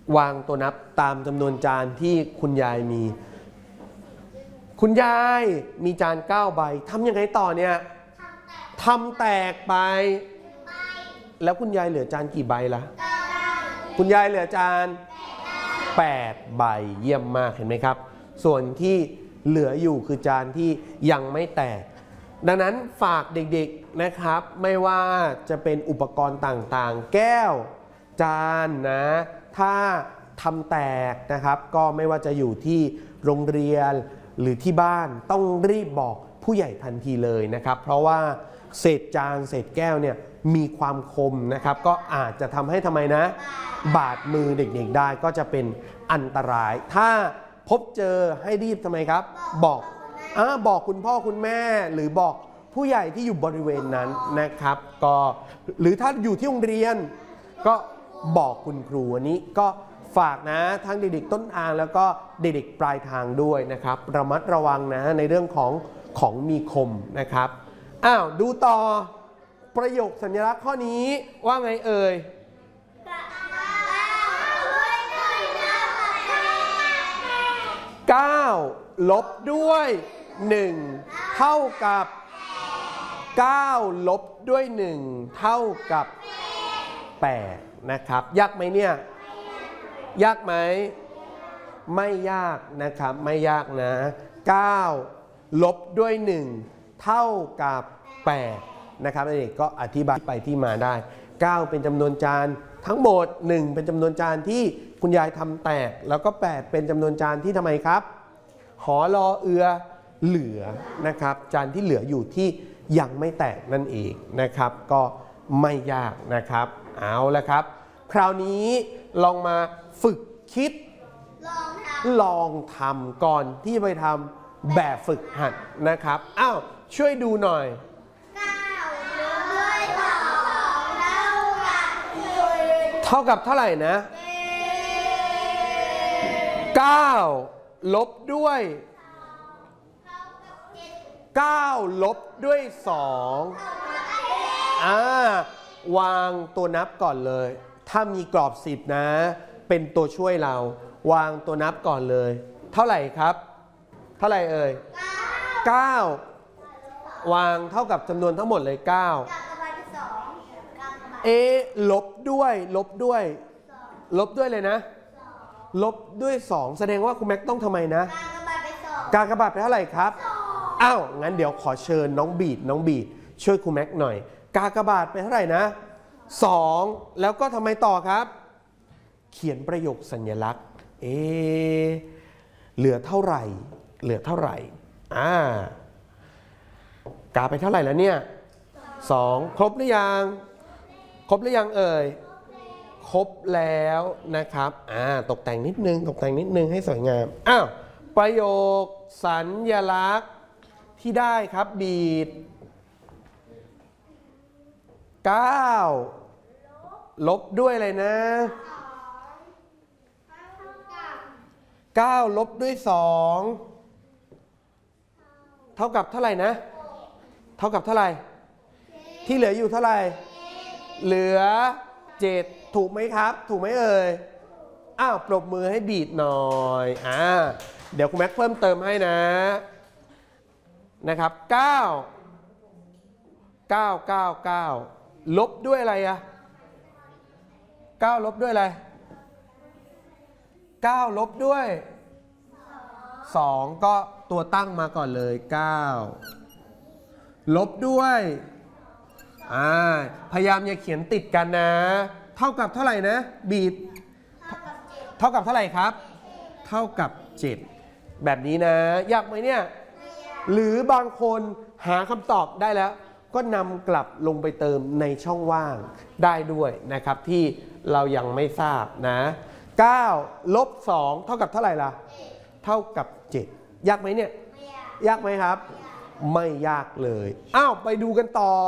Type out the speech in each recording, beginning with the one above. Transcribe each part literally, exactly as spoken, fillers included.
วางตัวนับตามจำนวนจานที่คุณยายมีคุณยายมีจานเก้าใบทำยังไงต่อเนี่ยทำแตกไปแล้วคุณยายเหลือจานกี่ใบล่ะคุณยายเหลือจานแปดใบเยี่ยมมากเห็นไหมครับส่วนที่เหลืออยู่คือจานที่ยังไม่แตกดังนั้นฝากเด็กๆนะครับไม่ว่าจะเป็นอุปกรณ์ต่างๆแก้วจานนะถ้าทำแตกนะครับก็ไม่ว่าจะอยู่ที่โรงเรียนหรือที่บ้านต้องรีบบอกผู้ใหญ่ทันทีเลยนะครับเพราะว่าเศษจานเศษแก้วเนี่ยมีความคมนะครับก็อาจจะทำให้ทำไมนะบาดมือเด็กๆได้ก็จะเป็นอันตรายถ้าพบเจอให้รีบทำไมครับบอกอ่าบอกคุณพ่อคุณแม่หรือบอกผู้ใหญ่ที่อยู่บริเวณนั้นนะครับก็หรือถ้าอยู่ที่โรงเรียนก็บอกคุณครูอันนี้ก็ฝากนะทั้งเด็กๆต้นทางแล้วก็เด็กๆปลายทางด้วยนะครับระมัดระวังนะในเรื่องของของมีคมนะครับอ้าวดูต่อประโยคสัญลักษณ์ข้อนี้ว่าไงเอ่ยเก้าลบด้วยหนึ่งเท่ากับเก้าลบด้วยหนึ่งเท่ากับแปดนะครับยากไหมเนี่ยยากไหมไม่ยากนะครับไม่ยากนะเก้าลบด้วยหนึ่งเท่ากับแปดนะครับเด็กก็อธิบายไปที่มาได้เก้าเป็นจำนวนจานทั้งหมดหนึ่งเป็นจำนวนจานที่คุณยายทำแตกแล้วก็แปดเป็นจำนวนจานที่ทำไมครับหอรอเอือเหลือนะครับจานที่เหลืออยู่ที่ยังไม่แตกนั่นเองนะครับก็ไม่ยากนะครับเอาละครับคราวนี้ลองมาฝึกคิดลองทำก่อนที่ไปทำแบบฝึกหัดนะครับอ้าวช่วยดูหน่อยเท่ากับเท่าไหร่นะเก้าลบด้วยเก้าลบด้วยสองอ่าวางตัวนับก่อนเลยถ้ามีกรอบสิบนะเป็นตัวช่วยเราวางตัวนับก่อนเลยเท่าไหร่ครับเท่าไหร่เอ่ยเก้าวางเท่ากับจำนวนทั้งหมดเลยเก้าเอลบด้วยลบด้วยลบด้วยเลยนะลบด้วยสองแสดงว่าคุณแม็กต้องทำไมนะกากบาทไปเท่าไหร่ครับอ้าวงั้นเดี๋ยวขอเชิญน้องบีดน้องบีดช่วยคุณแม็กหน่อยกากบาทไปเท่าไหร่นะสองแล้วก็ทำไมต่อครับเขียนประโยคสัญลักษณ์เอเหลือเท่าไหร่เหลือเท่าไหร่อ่ากาไปเท่าไหร่แล้วเนี่ยสองครบหรือยังครบหรือยังเอ่ยครบแล้วนะครับอ่าตกแต่งนิดนึงตกแต่งนิดนึงให้สวยงามอ้าวประโยคสัญลักษณ์ที่ได้ครับบีดเก้าลบด้วยอะไรนะเก้าลบด้วยสองเท่ากับเท่าไหร่นะเท่ากับเท่าไหร่ที่เหลืออยู่เท่าไหร่เหลือเจ็ดถูกไหมครับถูกไหมเอ่ยอ้าวปรบมือให้บีดหน่อยอ่าเดี๋ยวคุณแม็กเพิ่มเติมให้นะนะครับเก้า เก้า เก้า เก้าลบด้วยอะไรอะเก้าลบด้วยอะไรเก้าลบด้วยสองก็ตัวตั้งมาก่อนเลยเก้าลบด้วยอ่าพยายามอย่าเขียนติดกันนะเท่ากับเท่าไหร่นะบีดเท่ากับเท่าไหร่ครับเท่ากับเจ็ดแบบนี้นะยากไหมเนี่ยหรือบางคนหาคำตอบได้แล้วก็นำกลับลงไปเติมในช่องว่างได้ด้วยนะครับที่เรายังไม่ทราบนะเก้าลบสองเท่ากับเท่าไหร่ล่ะเท่ากับเจ็ดยากไหมเนี่ยยากไหมครับไม่ยากเลยอ้าวไปดูกันต่อ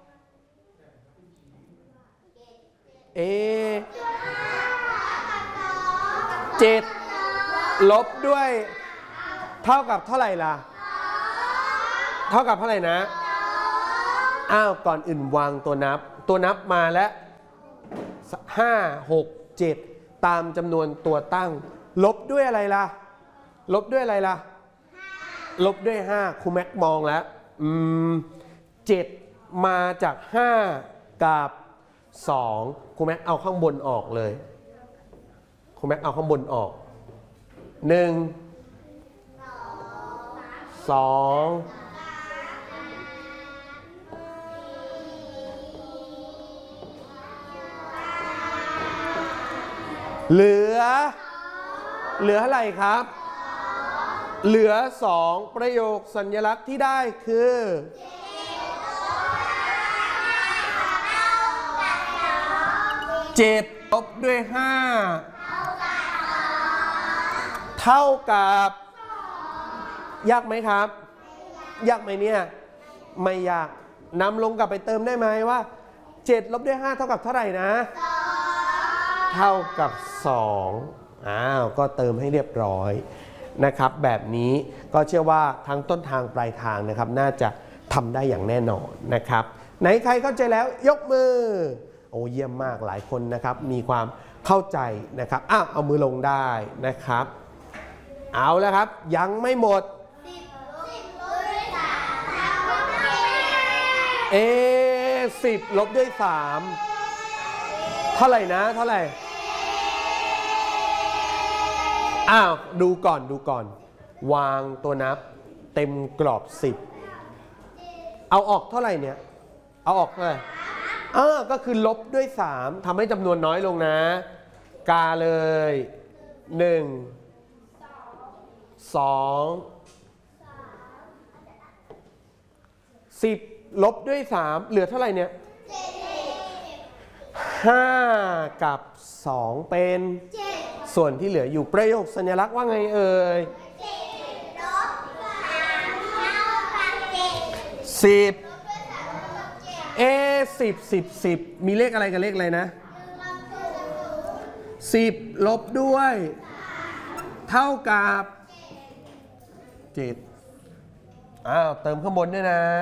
เอเจ็ดลบด้วยเท่ากับเท่าไหร่ล่ะเท่ากับเท่าไหร่นะอ้าวก่อนอื่นวางตัวนับตัวนับมาแล้วห้า หก เจ็ดตามจำนวนตัวตั้งลบด้วยอะไรล่ะลบด้วยอะไรล่ะลบด้วยห้าครูแม็กมองแล้วอืมเจ็ดมาจากห้ากับสองครูแม็กเอาข้างบนออกเลยครูแม็กเอาข้างบนออกหนึ่งสองเหลือเหลืออะไรครับเหลือสองประโยคสัญลักษณ์ที่ได้คือเจ็ดลบด้วยห้าเท่ากับยากไหมครับยากไหมเนี่ยไม่ยากนำลงกลับไปเติมได้ไหมว่าเจ็ดลบด้วยห้าเท่ากับเท่าไหร่นะเท่ากับสองอ้าวก็เติมให้เรียบร้อยนะครับแบบนี้ก็เชื่อว่าทั้งต้นทางปลายทางนะครับน่าจะทำได้อย่างแน่นอนนะครับไหนใครเข้าใจแล้วยกมือโอ้เยี่ยมมากหลายคนนะครับมีความเข้าใจนะครับอ้าวเอามือลงได้นะครับเอาแล้วครับยังไม่หมดเอสิบลบด้วยสามเท่าไหร่นะเท่าไหร่อ้าวดูก่อนดูก่อนวางตัวนับเต็มกรอบสิบเอาออกเท่าไหร่เนี่ยเอาออกเท่าไหร่เออก็คือลบด้วยสามทำให้จำนวนน้อยลงนะกาเลยหนึ่งสองสิบลบด้วยสามเหลือเท่าไหร่เนี่ยห้ากับสองเป็นส่วนที่เหลืออยู่ประโยคสัญลักษณ์ว่าไงเอ่ยสิบเอสิบสิบสิบมีเลขอะไรกับเลขอะไรนะสิบลบด้วยเท่ากับเจ็ดอ้าวเติมข้างบนด้วยนะ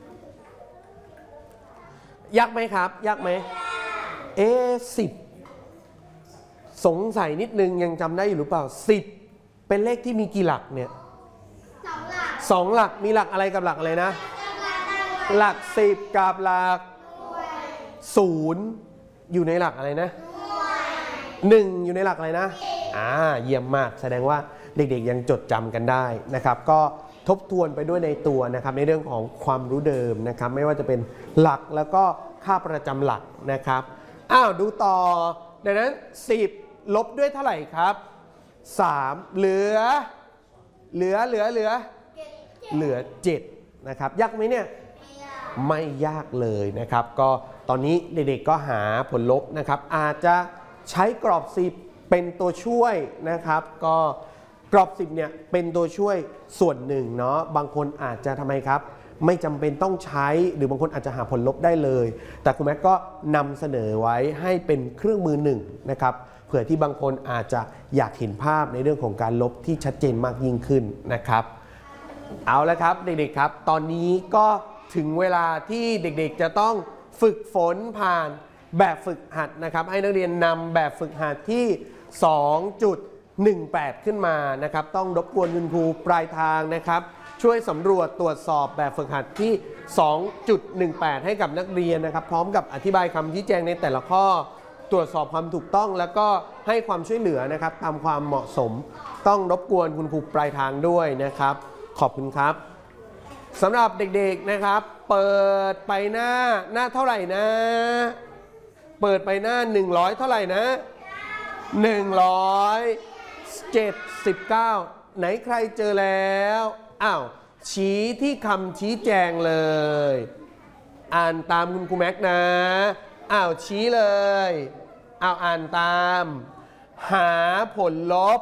ยากไหมครับยากไหมเอสิบสงสัยนิดนึงยังจำได้อยู่หรือเปล่าสิบเป็นเลขที่มีกี่หลักเนี่ยสองหลักมีหลักอะไรกับหลักอะไรนะหลักสิบกับหลักศูนย์อยู่ในหลักอะไรนะหนึ่งอยู่ในหลักอะไรนะอ่าเยี่ยมมากแสดงว่าเด็กๆยังจดจำกันได้นะครับก็ทบทวนไปด้วยในตัวนะครับในเรื่องของความรู้เดิมนะครับไม่ว่าจะเป็นหลักแล้วก็ค่าประจำหลักนะครับอ้าวดูต่อดังนั้นสิบลบด้วยเท่าไหร่ครับสามเหลือเหลือเหลือเหลือเหลือเจ็ดนะครับยากไหมเนี่ยไม่ยากเลยนะครับก็ตอนนี้เด็กๆก็หาผลลบนะครับอาจจะใช้กรอบสิบเป็นตัวช่วยนะครับก็กรอบสิบเนี่ยเป็นตัวช่วยส่วนหนึ่งเนาะบางคนอาจจะทำไมครับไม่จำเป็นต้องใช้หรือบางคนอาจจะหาผลลบได้เลยแต่คุณแม่ก็นำเสนอไว้ให้เป็นเครื่องมือหนึ่งนะครับเผื่อที่บางคนอาจจะอยากเห็นภาพในเรื่องของการลบที่ชัดเจนมากยิ่งขึ้นนะครับเอาละครับเด็กๆครับตอนนี้ก็ถึงเวลาที่เด็กๆจะต้องฝึกฝนผ่านแบบฝึกหัดนะครับให้นักเรียนนำแบบฝึกหัดที่ สองจุดหนึ่งแปด ขึ้นมานะครับต้องรบกวนคุณครูปลายทางนะครับช่วยสำรวจตรวจสอบแบบฝึกหัดที่ สองจุดหนึ่งแปด ให้กับนักเรียนนะครับพร้อมกับอธิบายคำชี้แจงในแต่ละข้อตรวจสอบความถูกต้องแล้วก็ให้ความช่วยเหลือนะครับตามความเหมาะสมต้องรบกวนคุณครูปลายทางด้วยนะครับขอบคุณครับสำหรับเด็กๆนะครับเปิดไปหน้าหน้าเท่าไหร่นะเปิดไปหน้าหนึ่งร้อยเท่าไหร่นะหนึ่งร้อยเจ็ดสิบเก้าไหนใครเจอแล้วอ้าวชี้ที่คำชี้แจงเลยอ่านตามคุณครูแม็กนะอ้าวชี้เลยอ้าวอ่านตามหาผลลบ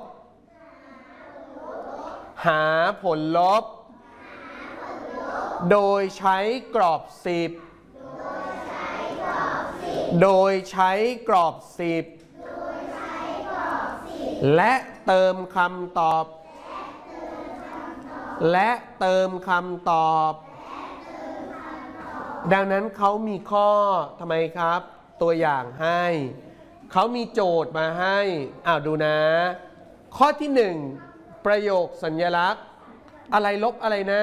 หาผลลบโดยใช้กรอบสิบโดยใช้กรอบสิบและเติมคำตอบและเติมคำตอบดังนั้นเขามีข้อทำไมครับตัวอย่างให้เขามีโจทย์มาให้อ้าวดูนะ ข้อที่หนึ่งประโยคสัญลักษณ์อะไรลบอะไรนะ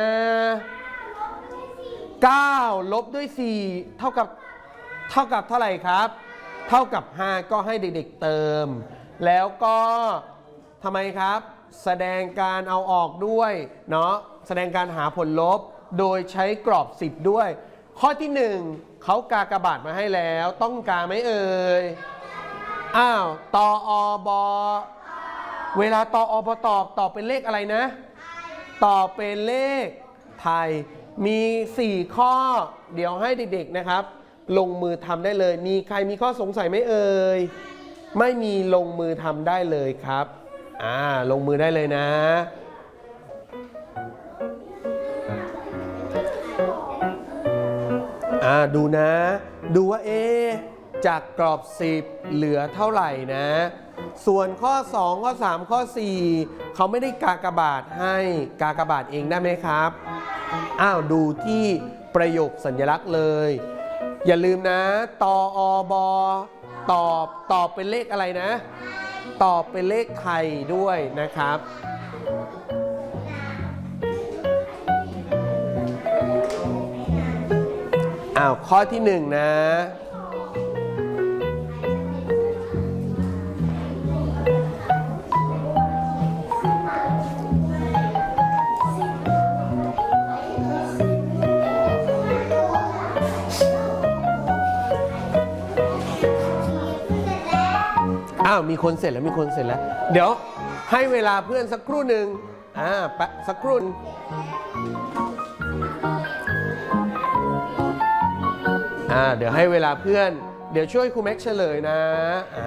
เก้าลบด้วยสี่เท่ากับเท่ากับเท่าไหร่ครับเท่ากับห้าก็ให้เด็กๆเติมแล้วก็ทำไมครับแสดงการเอาออกด้วยเนาะแสดงการหาผลลบโดยใช้กรอบสิบด้วยข้อที่หนึ่งเขากากบาทมาให้แล้วต้องกาไหมเอ่ยอ้าวตออบเวลาตออบตอบตอบเป็นเลขอะไรนะตอบเป็นเลขไทยมีสี่ข้อเดี๋ยวให้เด็กๆนะครับลงมือทำได้เลยมีใครมีข้อสงสัยไหมเอ่ยไม่มีลงมือทำได้เลยครับอ่าลงมือได้เลยนะอ่าดูนะดูว่าเอ๊ะจากกรอบสิบเหลือเท่าไหร่นะส่วนข้อสองข้อสามข้อสี่เขาไม่ได้กากบาทให้กากบาทเองได้ไหมครับอ้าวดูที่ประโยคสัญลักษณ์เลยอย่าลืมนะตออบตอบตอบเป็นเลขอะไรนะตอบเป็นเลขไทยด้วยนะครับอ้าวข้อที่หนึ่งนะอ้าวมีคนเสร็จแล้วมีคนเสร็จแล้วเดี๋ยวให้เวลาเพื่อนสักครู่หนึ่งอ่าแป๊บสักครู่อ่าเดี๋ยวให้เวลาเพื่อนเดี๋ยวช่วยครูแม็กเฉลยนะ